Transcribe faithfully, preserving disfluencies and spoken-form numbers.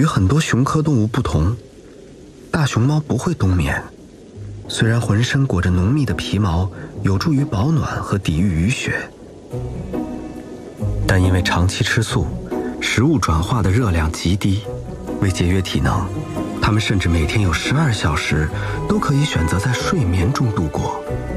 与很多熊科动物不同，大熊猫不会冬眠。虽然浑身裹着浓密的皮毛，有助于保暖和抵御雨雪，但因为长期吃素，食物转化的热量极低，为节约体能，它们甚至每天有十二小时都可以选择在睡眠中度过。